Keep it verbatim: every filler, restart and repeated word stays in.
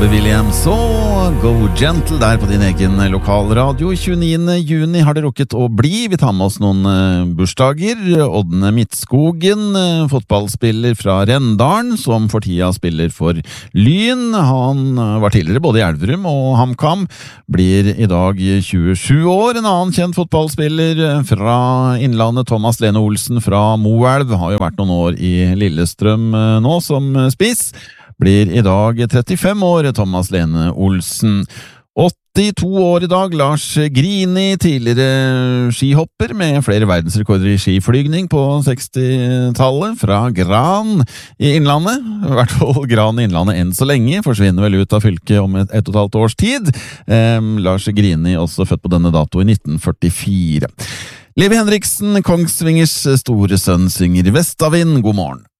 Robbie Williams og Go Gentle der på din egen lokalradio. tjueniende juni har det rukket å bli. Vi tar med oss noen uh, bursdager. Ådne Midtskogen, uh, fotballspiller fra Rendalen, som for tida spiller for Lyn. Han uh, var tidligere både i Elverum og HamKam, blir i dag tjuesju år. En annen kjent fotballspiller fra Innlandet, Thomas Lene Olsen fra Moelv, har jo vært noen år i Lillestrøm uh, nå som uh, spiss. Blir i dag trettifem år, Thomas Lene Olsen. åttito år i dag, Lars Grini, tidligere skihopper med flere verdensrekorder i skiflygning på sekstitallet, fra Gran i Innlandet. I hvert fall Gran i Innlandet enn så lenge, forsvinner vel ut av fylket om et, et og et halvt års tid. Eh, Lars Grini, også født på denne dato i nitten førtifire. Levi Henriksen, Kongsvingers store sønn, synger Vestavind. God morgen.